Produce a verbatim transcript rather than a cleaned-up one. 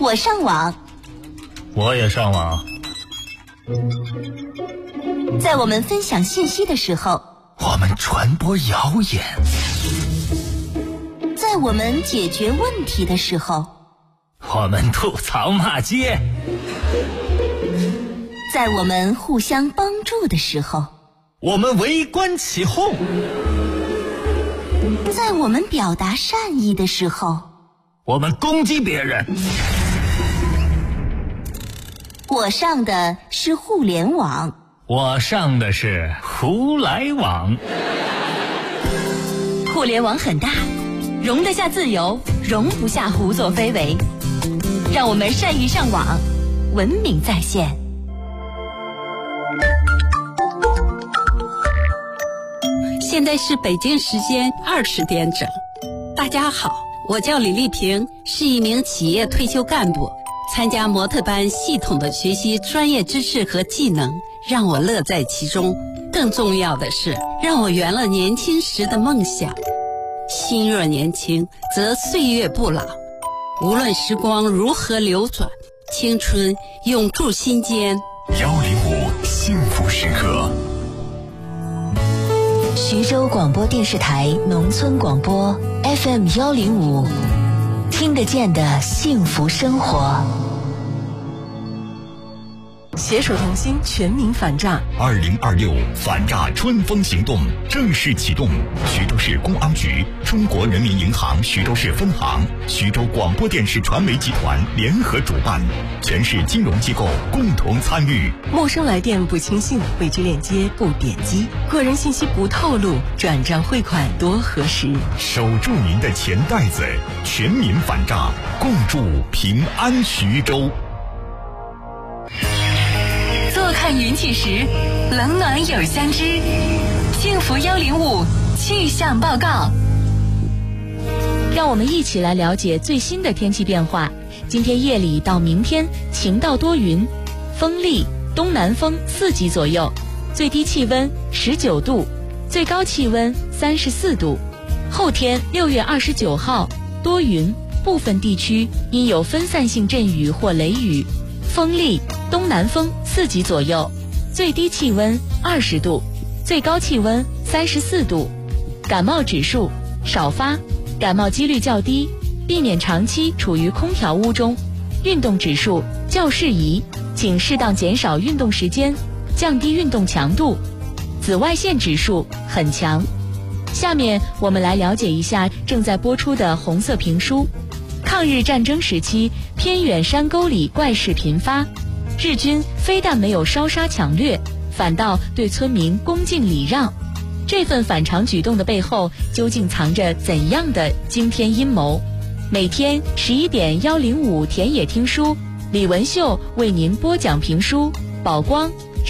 我上网， 我也上网。 在我们分享信息的时候， 我们传播谣言； 在我们解决问题的时候， 我们吐槽骂街； 在我们互相帮助的时候， 我们围观起哄； 在我们表达善意的时候， 我们攻击别人。 我上的是互联网， 我上的是胡来网。 互联网很大，容得下自由，容不下胡作非为。让我们善于上网，文明在线。 现在是北京时间二十点整。大家好，我叫李丽萍，是一名企业退休干部。参加模特班，系统的学习专业知识和技能，让我乐在其中。更重要的是，让我圆了年轻时的梦想。心若年轻，则岁月不老。无论时光如何流转，青春永驻心间。 幺零五幸福时刻。 徐州广播电视台农村广播 F M 幺零五，听得见的幸福生活。 携手同心，全民反诈。 二零二六反诈春风行动正式启动，徐州市公安局、中国人民银行徐州市分行、徐州广播电视传媒集团联合主办，全市金融机构共同参与。 陌生来电不轻信，未知链接不点击，个人信息不透露，转账汇款多核实。 守住您的钱袋子，全民反诈，共筑平安徐州。 坐看云起时，冷暖有相知。幸福幺零五气象报告。 让我们一起来了解最新的天气变化。今天夜里到明天晴到多云，风力东南风四级左右，最低气温十九度，最高气温三十四度。后天六月二十九号多云，部分地区因有分散性阵雨或雷雨，风力东南风四级左右，最低气温二十度，最高气温三十四度。感冒指数少发，感冒几率较低，避免长期处于空调屋中。运动指数较适宜，请适当减少运动时间，降低运动强度。紫外线指数很强。下面我们来了解一下正在播出的红色评书。抗日战争时期，偏远山沟里怪事频发，日军非但没有烧杀抢掠，反倒对村民恭敬礼让。这份反常举动的背后，究竟藏着怎样的惊天阴谋？每天十一点幺零五田野听书，李文秀为您播讲评书，宝光